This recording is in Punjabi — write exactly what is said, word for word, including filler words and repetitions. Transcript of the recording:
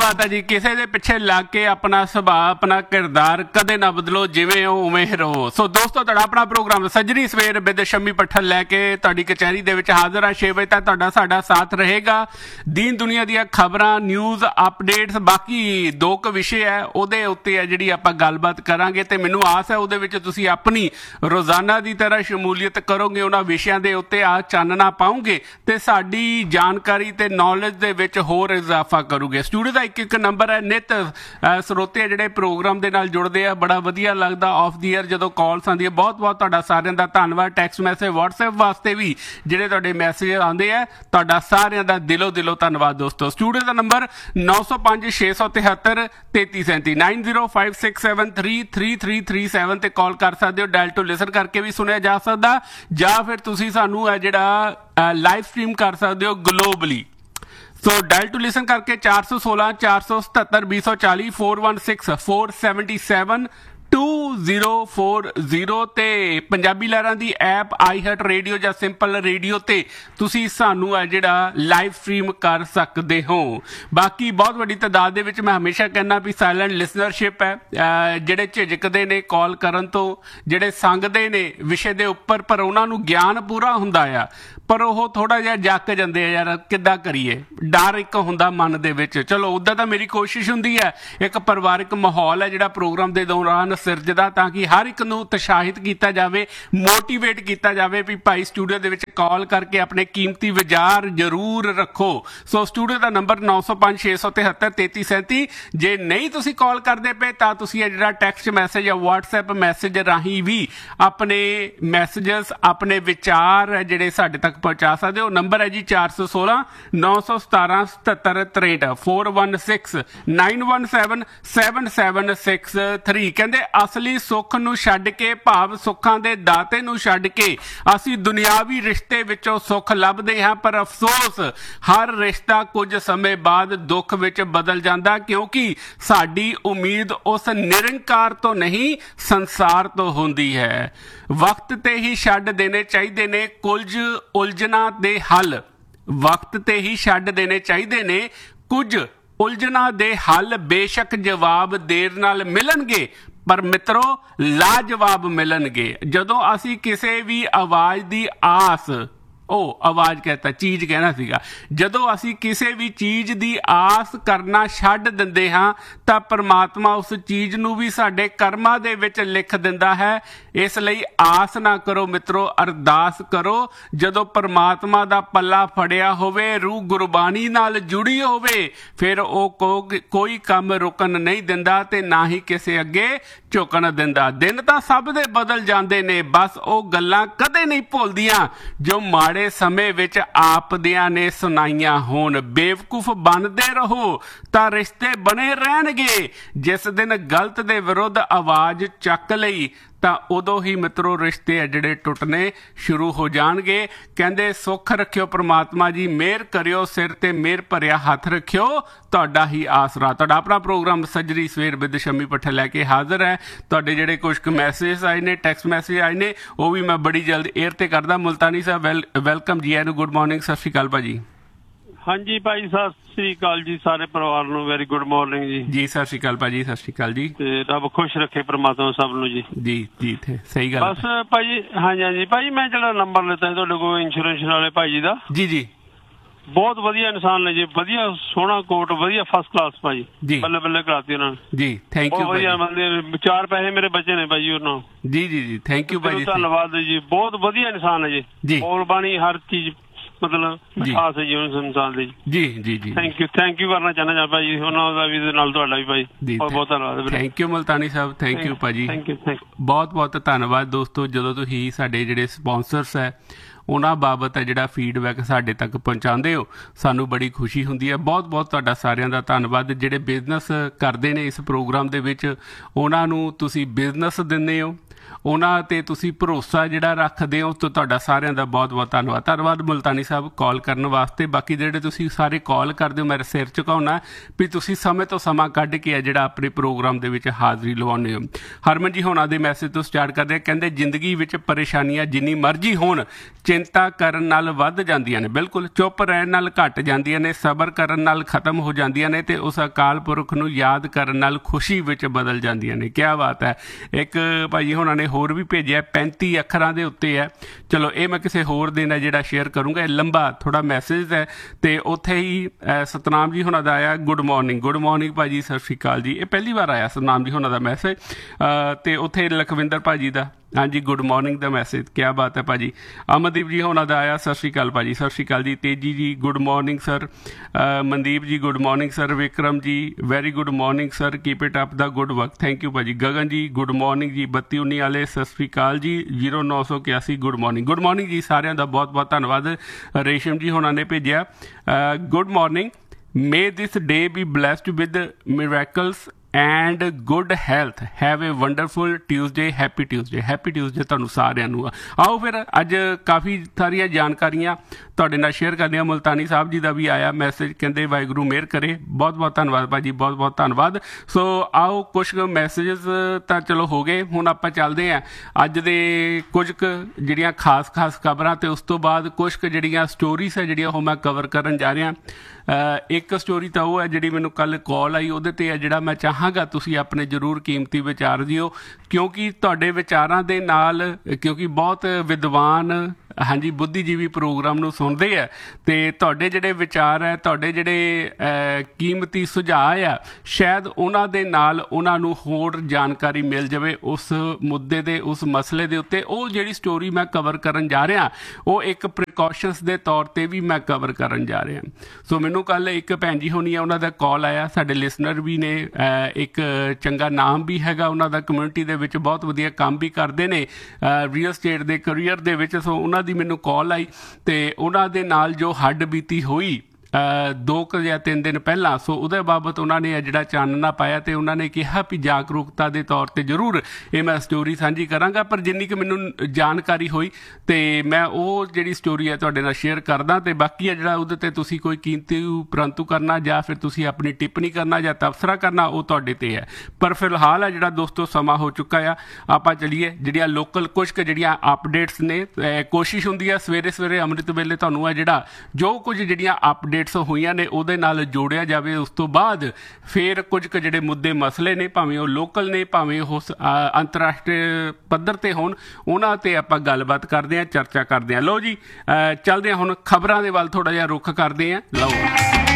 बात है जी, किसी के पिछे लग के अपना सुभाव अपना किरदार कदे ना बदलो, जिवें हो उवें रहो। सो दोस्तों, तुहाडा अपना प्रोग्राम सजरी सवेर विद शम्मी पट्ठल लैके तुहाडी कचहरी दे विच हाज़र आ। छे बजे तक तुहाडा साडा साथ रहेगा। दीन दुनिया ਦੀਆਂ खबरां, न्यूज़ अपडेट्स, बाकी दो क विषय है ਉਹਦੇ ਉੱਤੇ ਹੈ ਜਿਹੜੀ ਆਪਾਂ ਗੱਲਬਾਤ ਕਰਾਂਗੇ ਤੇ ਮੈਨੂੰ ਆਸ ਹੈ ਉਹਦੇ ਵਿੱਚ ਤੁਸੀਂ ਆਪਣੀ ਰੋਜ਼ਾਨਾ ਦੀ ਤਰ੍ਹਾਂ ਸ਼ਮੂਲੀਅਤ ਕਰੋਗੇ, ਉਹਨਾਂ ਵਿਸ਼ਿਆਂ ਦੇ ਉੱਤੇ ਆ ਚਾਨਣਾ ਪਾਓਗੇ ਤੇ ਸਾਡੀ ਜਾਣਕਾਰੀ ਤੇ ਨੌਲੇਜ ਦੇ ਵਿੱਚ ਹੋਰ ਇਜ਼ਾਫਾ ਕਰੋਗੇ। ਸਟੂਡੀਓ ਦਾ ਇੱਕ ਇੱਕ ਨੰਬਰ ਹੈ। ਨਿਤ ਸਰੋਤੇ ਜਿਹੜੇ ਪ੍ਰੋਗਰਾਮ ਦੇ ਨਾਲ ਜੁੜਦੇ ਆ, ਬੜਾ ਵਧੀਆ ਲੱਗਦਾ ਆਫ ਦੀ ਏਅਰ ਜਦੋਂ ਕਾਲਸ ਆਉਂਦੀਆਂ। ਬਹੁਤ ਬਹੁਤ ਤੁਹਾਡਾ ਸਾਰਿਆਂ ਦਾ ਧੰਨਵਾਦ। ਟੈਕਸਟ ਮੈਸੇਜ, ਵਟਸਐਪ ਵਾਸਤੇ ਵੀ ਜਿਹੜੇ ਤੁਹਾਡੇ ਮੈਸੇਜ ਆਉਂਦੇ ਆ, ਤੁਹਾਡਾ ਸਾਰਿਆਂ ਦਾ ਦਿਲੋਂ ਦਿਲੋਂ ਧੰਨਵਾਦ ਦੋਸਤੋ। ਸਟੂਡੀਓ ਦਾ ਨੰਬਰ ਨੌ ਸੌ ਪੰਜ ਛੇ ਸੌ ਤਿਹੱਤਰ ਤੇਤੀ ਸੈਂਤੀ nine zero five six seven three three three three seven ਤੇ ਕਾਲ ਕਰ ਸਕਦੇ ਹੋ। ਡਾਇਲ ਟੂ ਲਿਸਨ ਕਰਕੇ ਵੀ ਸੁਣਿਆ ਜਾ ਸਕਦਾ, ਜਾਂ ਫਿਰ ਤੁਸੀਂ ਸਾਨੂੰ ਹੈ ਜਿਹੜਾ ਲਾਈਵ ਸਟ੍ਰੀਮ ਕਰ ਸਕਦੇ ਹੋ globally. So dial to listen ਕਰਕੇ ਚਾਰ ਸੌ ਸੋਲਾਂ ਚਾਰ ਸੌ ਸਤੱਤਰ ਵੀਹ ਸੌ ਚਾਲੀ four one six four seventy seven two zero four zero ਤੇ ਪੰਜਾਬੀ ਲਹਿਰਾਂ ਦੀ ਐਪ ਆਈ ਹਟ ਰੇਡੀਓ ਜਾਂ ਸਿੰਪਲ ਰੇਡੀਓ ਤੇ ਤੁਸੀਂ ਸਾਨੂੰ ਹੈ ਜਿਹੜਾ ਲਾਈਵ ਸਟ੍ਰੀਮ ਕਰ ਸਕਦੇ ਹੋ। ਬਾਕੀ ਬਹੁਤ ਵੱਡੀ ਤਾਦਾਦ ਦੇ ਵਿੱਚ ਮੈਂ ਹਮੇਸ਼ਾ ਕਹਿੰਦਾ ਵੀ ਸਾਇਲੈਂਟ ਲਿਸਨਰਸ਼ਿਪ ਹੈ, ਜਿਹੜੇ ਝਿਜਕਦੇ ਨੇ ਕਾਲ ਕਰਨ ਤੋਂ, ਜਿਹੜੇ ਸੰਗਦੇ ਨੇ ਵਿਸ਼ੇ ਦੇ ਉੱਪਰ ਪਰ ਉਹਨਾਂ ਨੂੰ ਗਿਆਨ ਪੂਰਾ ਹੁੰਦਾ ਆ ਪਰ ਉਹ ਥੋੜ੍ਹਾ ਜਿਹਾ ਜੱਕ ਜਾਂਦੇ ਆ, ਯਾਰ ਕਿੱਦਾਂ ਕਰੀਏ, ਡਰ ਇੱਕ ਹੁੰਦਾ ਮਨ ਦੇ ਵਿੱਚ। ਚਲੋ ਉੱਦਾਂ ਤਾਂ ਮੇਰੀ ਕੋਸ਼ਿਸ਼ ਹੁੰਦੀ ਹੈ ਇੱਕ ਪਰਿਵਾਰਿਕ ਮਾਹੌਲ ਹੈ ਜਿਹੜਾ ਪ੍ਰੋਗਰਾਮ ਦੇ ਦੌਰਾਨ ਸਿਰਜਦਾ, ਤਾਂ ਕਿ ਹਰ ਇੱਕ ਨੂੰ ਉਤਸ਼ਾਹਿਤ ਕੀਤਾ ਜਾਵੇ, ਮੋਟੀਵੇਟ ਕੀਤਾ ਜਾਵੇ ਵੀ ਭਾਈ ਸਟੂਡੀਓ ਦੇ ਵਿੱਚ ਕਾਲ ਕਰਕੇ ਆਪਣੇ ਕੀਮਤੀ ਵਿਚਾਰ ਜ਼ਰੂਰ ਰੱਖੋ। ਸੋ ਸਟੂਡੀਓ ਦਾ ਨੰਬਰ ਨੌ ਸੌ ਪੰਜ ਛੇ ਸੌ ਤਿਹੱਤਰ ਤੇਤੀ ਸੈਂਤੀ। ਜੇ ਨਹੀਂ ਤੁਸੀਂ ਕਾਲ ਕਰਦੇ ਪਏ ਤਾਂ ਤੁਸੀਂ ਇਹ ਜਿਹੜਾ ਟੈਕਸਟ ਮੈਸੇਜ ਜਾਂ ਵਟਸਐਪ ਮੈਸੇਜ ਰਾਹੀਂ ਵੀ ਆਪਣੇ ਮੈਸੇਜਸ, ਆਪਣੇ ਵਿਚਾਰ ਜਿਹੜੇ ਸਾਡੇ ਤੱਕ ਪਹੁੰਚਾ ਸਕਦੇ ਹੋ। ਨੰਬਰ ਹੈ ਜੀ ਚਾਰ ਸੌ ਸੋਲਾਂ ਨੌ ਸੌ ਸਤਾਰਾਂ ਸਤੱਤਰ ਤਰੇਂਹਠ four one six nine one seven seven seven six three. ਕਹਿੰਦੇ ਅਸਲੀ ਸੁੱਖ ਨੂੰ ਛੱਡ ਕੇ, ਭਾਵ ਸੁੱਖਾਂ ਦੇ ਦਾਤੇ ਨੂੰ ਛੱਡ ਕੇ ਅਸੀਂ ਦੁਨਿਆਵੀ ਰਿਸ਼ਤੇ ਵਿੱਚੋਂ ਸੁੱਖ ਲੱਭਦੇ ਹਾਂ, ਪਰ ਅਫਸੋਸ ਹਰ ਰਿਸ਼ਤਾ ਕੁਝ ਸਮੇਂ ਬਾਅਦ ਦੁੱਖ ਵਿੱਚ ਬਦਲ ਜਾਂਦਾ, ਕਿਉਂਕਿ ਸਾਡੀ ਉਮੀਦ ਉਸ ਨਿਰੰਕਾਰ ਤੋਂ ਨਹੀਂ ਸੰਸਾਰ ਤੋਂ ਹੁੰਦੀ ਹੈ। ਵਕਤ ਤੇ ਹੀ ਛੱਡ ਦੇਣੇ ਚਾਹੀਦੇ ਨੇ ਕੁਝ ਉਲਝਣਾਂ ਦੇ ਹੱਲ, ਵਕਤ ਤੇ ਹੀ ਛੱਡ ਦੇਣੇ ਚਾਹੀਦੇ ਨੇ ਕੁਝ ਉਲਝਣਾਂ ਦੇ ਹੱਲ। ਬੇਸ਼ੱਕ ਜਵਾਬ ਦੇਰ ਨਾਲ ਮਿਲਣਗੇ ਪਰ ਮਿੱਤਰੋ ਲਾਜਵਾਬ ਮਿਲਣਗੇ। ਜਦੋਂ ਅਸੀਂ ਕਿਸੇ ਵੀ ਆਵਾਜ਼ ਦੀ ਆਸ, ਉਹ ਆਵਾਜ਼ ਕਹਿਤਾ ਚੀਜ਼ ਕਹਿਣਾ ਸੀਗਾ, ਜਦੋਂ ਅਸੀਂ ਕਿਸੇ ਵੀ ਚੀਜ਼ ਦੀ ਆਸ ਕਰਨਾ ਛੱਡ ਦਿੰਦੇ ਹਾਂ ਤਾਂ ਪਰਮਾਤਮਾ ਉਸ ਚੀਜ਼ ਨੂੰ ਵੀ ਸਾਡੇ ਕਰਮਾਂ ਦੇ ਵਿੱਚ ਲਿਖ ਦਿੰਦਾ ਹੈ। ਇਸ ਲਈ ਆਸ ਨਾ ਕਰੋ ਮਿੱਤਰੋ, ਅਰਦਾਸ ਕਰੋ। ਜਦੋਂ ਪਰਮਾਤਮਾ ਦਾ ਪੱਲਾ ਫੜਿਆ ਹੋਵੇ, ਰੂਹ ਗੁਰਬਾਣੀ ਨਾਲ ਜੁੜੀ ਹੋਵੇ, ਫਿਰ ਉਹ ਕੋਈ ਕੰਮ ਰੁਕਣ ਨਹੀਂ ਦਿੰਦਾ ਤੇ ਨਾ ਹੀ ਕਿਸੇ ਅੱਗੇ ਝੁਕਣ ਦਿੰਦਾ। ਦਿਨ ਤਾਂ ਸਭ ਦੇ ਬਦਲ ਜਾਂਦੇ ਨੇ, ਬਸ ਉਹ ਗੱਲਾਂ ਕਦੇ ਨਹੀਂ ਭੁੱਲਦੀਆਂ ਜੋ ਮਾੜੇ ਸਮੇਂ ਵਿੱਚ ਆਪਦਿਆਂ ਨੇ ਸੁਣਾਈਆਂ ਹੋਣ। ਬੇਵਕੂਫ ਬਣਦੇ ਰਹੋ ਤਾਂ ਰਿਸ਼ਤੇ ਬਣੇ ਰਹਿਣਗੇ। ਜਿਸ ਦਿਨ ਗਲਤ ਦੇ ਵਿਰੁੱਧ ਆਵਾਜ਼ ਚੱਕ ਲਈ ਤਾਂ ਉਦੋਂ ਹੀ ਮਿੱਤਰੋ ਰਿਸ਼ਤੇ ਆ ਜਿਹੜੇ ਟੁੱਟਣੇ ਸ਼ੁਰੂ ਹੋ ਜਾਣਗੇ। ਕਹਿੰਦੇ ਸੁੱਖ ਰੱਖਿਓ ਪ੍ਰਮਾਤਮਾ ਜੀ, ਮਿਹਰ ਕਰਿਓ, ਸਿਰ ਤੇ ਮਿਹਰ ਭਰਿਆ ਹੱਥ ਰੱਖਿਓ, ਤੁਹਾਡਾ ਹੀ ਆਸਰਾ। ਤੁਹਾਡਾ ਆਪਣਾ ਪ੍ਰੋਗਰਾਮ ਸੱਜਰੀ ਸਵੇਰ ਵਿਦ ਸ਼ੰਮੀ ਪੱਠਲ ਲੈ ਕੇ ਹਾਜ਼ਰ ਹੈ। ਤੁਹਾਡੇ ਜਿਹੜੇ ਕੁਝ ਕੁ ਮੈਸੇਜ ਆਏ ਨੇ, ਟੈਕਸਟ ਮੈਸੇਜ ਆਏ ਨੇ, ਉਹ ਵੀ ਮੈਂ ਬੜੀ ਜਲਦ ਏਅਰ ਤੇ ਕਰਦਾ। ਮੁਲਤਾਨੀ ਸਾਹਿਬ ਵੈਲ ਵੈਲਕਮ ਜੀ, ਇਹਨੂੰ ਗੁੱਡ ਮਾਰਨਿੰਗ, ਸਤਿ ਸ਼੍ਰੀ ਅਕਾਲ ਭਾਜੀ। ਹਾਂਜੀ ਭਾਈ ਸਤਿ ਸ੍ਰੀ ਅਕਾਲ ਜੀ, ਸਾਰੇ ਪਰਿਵਾਰ ਨੂੰ ਵੈਰੀ ਗੁੱਡ ਮਾਰਨਿੰਗ ਜੀ। ਜੀ ਸਤਿ ਸ਼੍ਰੀ ਅਕਾਲ ਭਾਜੀ, ਸਤਿ ਸ਼੍ਰੀ ਅਕਾਲ ਜੀ। ਤੇ ਰੱਬ ਖੁਸ਼ ਰੱਖੇ ਪ੍ਰਮਾਤਮਾ ਸਭ ਨੂੰ ਜੀ। ਜੀ ਜੀ ਸਹੀ ਗੱਲ। ਬਸ ਭਾਜੀ, ਹਾਂਜੀ ਹਾਂਜੀ ਭਾਜੀ, ਮੈਂ ਜਿਹੜਾ ਨੰਬਰ ਲਿੱਤਾ ਤੁਹਾਡੇ ਕੋਲ ਇੰਸ਼ੋਰੈਂਸ ਵਾਲੇ ਭਾਈ ਜੀ ਦਾ, ਜੀ ਜੀ ਬਹੁਤ ਵਧੀਆ ਇਨਸਾਨ ਨੇ ਜੀ, ਵਧੀਆ ਸੋਹਣਾ ਕੋਟ, ਵਧੀਆ ਫਸਟ ਕਲਾਸ ਭਾਜੀ, ਬੱਲੇ ਬੱਲੇ ਕਰਾਤੀ ਉਹਨਾਂ ਨੇ ਜੀ। Thank you. ਵਧੀਆ ਬੰਦੇ, ਚਾਰ ਪੈਸੇ ਮੇਰੇ ਬੱਚੇ ਨੇ ਭਾਜੀ ਉਹਨਾਂ। ਜੀ ਜੀ ਜੀ ਥੈਂਕ ਯੂ ਭਾਜੀ, ਧੰਨਵਾਦ ਜੀ। ਬਹੁਤ ਵਧੀਆ ਇਨਸਾਨ ਹੈ ਜੀ, ਬੋਲ ਬਾਣੀ ਹਰ ਚੀਜ਼ ਮਤਲਬ ਖਾਸ ਹੈ ਜੀ ਉਸ ਇਨਸਾਨ ਦੀ। ਜੀ ਜੀ ਜੀ ਥੈਂਕ ਯੂ, ਥੈਂਕ ਯੂ ਕਰਨਾ ਚਾਹੁੰਦਾ ਭਾਜੀ ਉਹਨਾਂ ਦਾ ਵੀ, ਨਾਲ ਤੁਹਾਡਾ ਵੀ ਭਾਈ ਬਹੁਤ ਬਹੁਤ ਧੰਨਵਾਦ। Thank you Multani Sahib, thank you ਭਾਜੀ, ਬਹੁਤ ਬਹੁਤ ਧੰਨਵਾਦ। ਦੋਸਤੋ, ਜਦੋਂ ਤੁਸੀਂ ਸਾਡੇ ਜਿਹੜੇ ਸਪੋਂਸਰਸ ਹੈ ਉਹਨਾਂ ਬਾਬਤ ਹੈ ਜਿਹੜਾ ਫੀਡਬੈਕ ਸਾਡੇ ਤੱਕ ਪਹੁੰਚਾਉਂਦੇ ਹੋ, ਸਾਨੂੰ ਬੜੀ ਖੁਸ਼ੀ ਹੁੰਦੀ ਹੈ। ਬਹੁਤ ਬਹੁਤ ਤੁਹਾਡਾ ਸਾਰਿਆਂ ਦਾ ਧੰਨਵਾਦ। ਜਿਹੜੇ ਬਿਜ਼ਨਸ ਕਰਦੇ ਨੇ ਇਸ ਪ੍ਰੋਗਰਾਮ ਦੇ ਵਿੱਚ, ਉਹਨਾਂ ਨੂੰ ਤੁਸੀਂ ਬਿਜ਼ਨਸ ਦਿੰਦੇ ਹੋ, ਉਹਨਾਂ ਤੇ ਤੁਸੀਂ ਭਰੋਸਾ ਜਿਹੜਾ ਰੱਖਦੇ ਹੋ, ਤਾਂ ਤੁਹਾਡਾ ਸਾਰਿਆਂ ਦਾ ਬਹੁਤ ਬਹੁਤ ਧੰਨਵਾਦ। ਧੰਨਵਾਦ ਮੁਲਤਾਨੀ ਸਾਹਿਬ ਕਾਲ ਕਰਨ ਵਾਸਤੇ। ਬਾਕੀ ਜਿਹੜੇ ਤੁਸੀਂ ਸਾਰੇ ਕਾਲ ਕਰਦੇ ਹੋ, ਮੇਰੇ ਸਿਰ ਝੁਕਾਉਣਾ ਵੀ ਤੁਸੀਂ ਸਮੇਂ ਤੋਂ ਸਮਾਂ ਕੱਢ ਕੇ ਆ ਜਿਹੜਾ ਆਪਣੇ ਪ੍ਰੋਗਰਾਮ ਦੇ ਵਿੱਚ ਹਾਜ਼ਰੀ ਲਵਾਉਂਦੇ ਹੋ। ਹਰਮਨ ਜੀ ਹੋਣਾ ਦੇ ਮੈਸੇਜ ਤੋਂ ਸਟਾਰਟ ਕਰਦੇ ਆ, ਕਹਿੰਦੇ ਜ਼ਿੰਦਗੀ ਵਿੱਚ ਪਰੇਸ਼ਾਨੀਆਂ ਜਿੰਨੀ ਮਰਜ਼ੀ ਹੋਣ ਚਿੰਤਾ ਕਰਨ ਨਾਲ ਵੱਧ ਜਾਂਦੀਆਂ ਨੇ। ਬਿਲਕੁਲ, ਚੁੱਪ ਰਹਿਣ ਨਾਲ ਘੱਟ ਜਾਂਦੀਆਂ ਨੇ, ਸਬਰ ਕਰਨ ਨਾਲ ਖਤਮ ਹੋ ਜਾਂਦੀਆਂ ਨੇ, ਤੇ ਉਸ ਅਕਾਲ ਪੁਰਖ ਨੂੰ ਯਾਦ ਕਰਨ ਨਾਲ ਖੁਸ਼ੀ ਵਿੱਚ ਬਦਲ ਜਾਂਦੀਆਂ ਨੇ। ਕਿਆ ਬਾਤ ਹੈ। ਇੱਕ ਭਾਈ ਹੋਣਾ ਨੇ ਹੋਰ ਵੀ ਭੇਜਿਆ, ਪੈਂਤੀ ਅੱਖਰਾਂ ਦੇ ਉੱਤੇ ਹੈ। ਚਲੋ ਇਹ ਮੈਂ ਕਿਸੇ ਹੋਰ ਦਿਨ ਹੈ ਜਿਹੜਾ ਸ਼ੇਅਰ ਕਰੂੰਗਾ, ਇਹ ਲੰਬਾ ਥੋੜਾ ਮੈਸੇਜ ਹੈ। ਤੇ ਉੱਥੇ ਹੀ ਸਤਨਾਮ ਜੀ ਹੋਣਾ ਦਾ ਆਇਆ, ਗੁੱਡ ਮਾਰਨਿੰਗ। ਗੁੱਡ ਮਾਰਨਿੰਗ ਭਾਜੀ, ਸਤਿ ਸ਼੍ਰੀ ਅਕਾਲ ਜੀ। ਇਹ ਪਹਿਲੀ ਵਾਰ ਆਇਆ ਸਤਨਾਮ ਜੀ ਹੋਣਾ ਦਾ ਮੈਸੇਜ। ਤੇ ਉੱਥੇ ਲਖਵਿੰਦਰ ਭਾਜੀ ਦਾ ਹਾਂਜੀ ਗੁੱਡ ਮਾਰਨਿੰਗ ਦਾ ਮੈਸੇਜ। ਕਿਆ ਬਾਤ ਹੈ ਭਾਜੀ। ਅਮਨਦੀਪ ਜੀ ਹੋਣਾ ਦਾ ਆਇਆ, ਸਤਿ ਸ਼੍ਰੀ ਅਕਾਲ ਭਾਜੀ। ਸਤਿ ਸ਼੍ਰੀ ਅਕਾਲ ਜੀ। ਤੇਜੀ ਜੀ ਗੁੱਡ ਮਾਰਨਿੰਗ ਸਰ। ਮਨਦੀਪ ਜੀ ਗੁੱਡ ਮਾਰਨਿੰਗ ਸਰ। ਵਿਕਰਮ ਜੀ very good morning sir, keep it up the good work, thank you ਭਾਜੀ। ਗਗਨ ਜੀ ਗੁੱਡ ਮਾਰਨਿੰਗ ਜੀ। ਬੱਤੀ ਉੱਨੀ ਵਾਲੇ ਸਤਿ ਸ਼੍ਰੀ ਅਕਾਲ ਜੀ। ਜ਼ੀਰੋ ਨੌ ਸੌ ਇਕਿਆਸੀ ਗੁੱਡ ਮਾਰਨਿੰਗ। ਗੁੱਡ ਮਾਰਨਿੰਗ ਜੀ ਸਾਰਿਆਂ ਦਾ ਬਹੁਤ ਬਹੁਤ ਧੰਨਵਾਦ। ਰੇਸ਼ਮ ਜੀ ਹੋਣਾ ਨੇ ਭੇਜਿਆ, good morning, may this day be blessed with miracles and good health, have a wonderful Tuesday, happy Tuesday, happy Tuesday ਤੁਹਾਨੂੰ ਸਾਰਿਆਂ ਨੂੰ। ਆਓ ਫਿਰ ਅੱਜ ਕਾਫੀ ਸਾਰੀਆਂ ਜਾਣਕਾਰੀਆਂ ਤੁਹਾਡੇ ਨਾਲ ਸ਼ੇਅਰ ਕਰਦੇ ਹਾਂ। ਮੁਲਤਾਨੀ ਸਾਹਿਬ ਜੀ ਦਾ ਵੀ ਆਇਆ ਮੈਸੇਜ, ਕਹਿੰਦੇ ਵਾਹਿਗੁਰੂ ਮਿਹਰ ਕਰੇ। ਬਹੁਤ ਬਹੁਤ ਧੰਨਵਾਦ ਭਾਜੀ, ਬਹੁਤ ਬਹੁਤ ਧੰਨਵਾਦ। ਸੋ ਆਓ ਕੁਛ ਕੁ ਮੈਸੇਜਸ ਤਾਂ ਚਲੋ ਹੋ ਗਏ, ਹੁਣ ਆਪਾਂ ਚੱਲਦੇ ਹਾਂ ਅੱਜ ਦੇ ਕੁਝ ਕੁ ਜਿਹੜੀਆਂ ਖਾਸ ਖਾਸ ਖਬਰਾਂ, ਤੇ ਉਸ ਤੋਂ ਬਾਅਦ ਕੁਛ ਕੁ ਜਿਹੜੀਆਂ ਸਟੋਰੀਜ਼ ਹੈ ਜਿਹੜੀਆਂ ਉਹ ਮੈਂ ਕਵਰ ਕਰਨ ਜਾ ਰਿਹਾ। ਇੱਕ ਸਟੋਰੀ ਤਾਂ ਉਹ ਹੈ ਜਿਹੜੀ ਮੈਨੂੰ ਕੱਲ੍ਹ ਕਾਲ ਆਈ, ਉਹਦੇ 'ਤੇ ਹੈ ਜਿਹੜਾ ਮੈਂ ਚਾਹਾਂਗਾ ਤੁਸੀਂ ਆਪਣੇ ਜ਼ਰੂਰ ਕੀਮਤੀ ਵਿਚਾਰ ਦਿਓ, ਕਿਉਂਕਿ ਤੁਹਾਡੇ ਵਿਚਾਰਾਂ ਦੇ ਨਾਲ, ਕਿਉਂਕਿ ਬਹੁਤ ਵਿਦਵਾਨ ਹਾਂਜੀ ਬੁੱਧੀਜੀਵੀ ਪ੍ਰੋਗਰਾਮ ਨੂੰ ਸੁਣਦੇ ਆ, ਤੇ ਤੁਹਾਡੇ ਜਿਹੜੇ ਵਿਚਾਰ ਹੈ, ਤੁਹਾਡੇ ਜਿਹੜੇ ਕੀਮਤੀ ਸੁਝਾਅ ਆ, ਸ਼ਾਇਦ ਉਹਨਾਂ ਦੇ ਨਾਲ ਉਹਨਾਂ ਨੂੰ ਹੋਰ ਜਾਣਕਾਰੀ ਮਿਲ ਜਾਵੇ ਉਸ ਮੁੱਦੇ ਦੇ, ਉਸ ਮਸਲੇ ਦੇ ਉੱਤੇ। ਉਹ ਜਿਹੜੀ ਸਟੋਰੀ ਮੈਂ ਕਵਰ ਕਰਨ ਜਾ ਰਿਹਾ, ਉਹ ਇੱਕ ਪ੍ਰੀਕਾਸ਼ਨਸ ਦੇ ਤੌਰ 'ਤੇ ਵੀ ਮੈਂ ਕਵਰ ਕਰਨ ਜਾ ਰਿਹਾ। ਸੋ ਮੈਨੂੰ ਕੱਲ੍ਹ ਇੱਕ ਭੈਣ ਜੀ ਹੋਣੀ ਆ, ਉਹਨਾਂ ਦਾ ਕਾਲ ਆਇਆ, ਸਾਡੇ ਲਿਸਨਰ ਵੀ ਨੇ, ਇੱਕ ਚੰਗਾ ਨਾਮ ਵੀ ਹੈਗਾ ਉਹਨਾਂ ਦਾ, ਕਮਿਊਨਿਟੀ ਦੇ ਵਿੱਚ ਬਹੁਤ ਵਧੀਆ ਕੰਮ ਵੀ ਕਰਦੇ ਨੇ ਰੀਅਲ ਸਟੇਟ ਦੇ ਕਰੀਅਰ ਦੇ ਵਿੱਚ। ਸੋ ਉਹਨਾਂ ਦੀ ਮੈਨੂੰ ਕਾਲ ਆਈ, ਤੇ ਉਹਨਾਂ ਦੇ ਨਾਲ ਜੋ ਹੱਡ ਬੀਤੀ ਹੋਈ ਦੋ ਕੁ ਜਾਂ ਤਿੰਨ ਦਿਨ ਪਹਿਲਾਂ, ਸੋ ਉਹਦੇ ਬਾਬਤ ਉਹਨਾਂ ਨੇ ਜਿਹੜਾ ਚਾਨਣਾ ਪਾਇਆ, ਤੇ ਉਹਨਾਂ ਨੇ ਕਿਹਾ ਵੀ ਜਾਗਰੂਕਤਾ ਦੇ ਤੌਰ 'ਤੇ ਜ਼ਰੂਰ ਇਹ ਮੈਂ ਸਟੋਰੀ ਸਾਂਝੀ ਕਰਾਂਗਾ। ਪਰ ਜਿੰਨੀ ਕਿ ਮੈਨੂੰ ਜਾਣਕਾਰੀ ਹੋਈ, ਤੇ ਮੈਂ ਉਹ ਜਿਹੜੀ ਸਟੋਰੀ ਹੈ ਤੁਹਾਡੇ ਨਾਲ ਸ਼ੇਅਰ ਕਰਦਾ। ਤੇ ਬਾਕੀ ਹੈ ਜਿਹੜਾ ਉਹਦੇ 'ਤੇ ਤੁਸੀਂ ਕੋਈ ਕੀਮਤੀ ਪ੍ਰੰਤੂ ਕਰਨਾ, ਜਾਂ ਫਿਰ ਤੁਸੀਂ ਆਪਣੀ ਟਿੱਪਣੀ ਕਰਨਾ, ਜਾਂ ਤਬਸਰਾ ਕਰਨਾ, ਉਹ ਤੁਹਾਡੇ 'ਤੇ ਹੈ। ਪਰ ਫਿਲਹਾਲ ਹੈ ਜਿਹੜਾ ਦੋਸਤੋ ਸਮਾਂ ਹੋ ਚੁੱਕਾ ਆ, ਆਪਾਂ ਚੱਲੀਏ ਜਿਹੜੀਆਂ ਲੋਕਲ ਕੁਝ ਕੁ ਜਿਹੜੀਆਂ ਅਪਡੇਟਸ ਨੇ। ਕੋਸ਼ਿਸ਼ ਹੁੰਦੀ ਹੈ ਸਵੇਰੇ ਸਵੇਰੇ ਅੰਮ੍ਰਿਤ ਵੇਲੇ ਤੁਹਾਨੂੰ ਹੈ ਜਿਹੜਾ ਜੋ ਕੁਝ ਜਿਹੜੀਆਂ ਅਪਡੇਟ ਹੋਈਆਂ ਨੇ ਉਹਦੇ ਨਾਲ ਜੋੜਿਆ ਜਾਵੇ। ਉਸ ਤੋਂ ਬਾਅਦ ਫਿਰ ਕੁਝ ਕੁ ਜਿਹੜੇ ਮੁੱਦੇ ਮਸਲੇ ਨੇ, ਭਾਵੇਂ ਉਹ ਲੋਕਲ ਨੇ, ਭਾਵੇਂ ਉਹ ਅੰਤਰਰਾਸ਼ਟਰੀ ਪੱਧਰ ਤੇ ਹੋਣ, ਉਹਨਾਂ ਤੇ ਆਪਾਂ ਗੱਲਬਾਤ ਕਰਦੇ ਹਾਂ, ਚਰਚਾ ਕਰਦੇ ਹਾਂ। ਲਓ ਜੀ ਚੱਲਦੇ ਹਾਂ ਹੁਣ ਖਬਰਾਂ ਦੇ ਵੱਲ, ਥੋੜਾ ਜਿਹਾ ਰੁੱਖ ਕਰਦੇ ਹਾਂ। ਲਓ